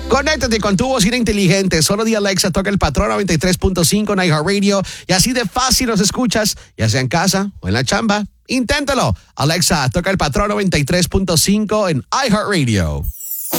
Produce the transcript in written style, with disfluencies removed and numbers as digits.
Conéctate con tu bocina inteligente. Solo di Alexa, toca el patrón 93.5 en iHeartRadio y así de fácil nos escuchas, ya sea en casa o en la chamba. Inténtalo. Alexa, toca el patrón 93.5 en iHeartRadio.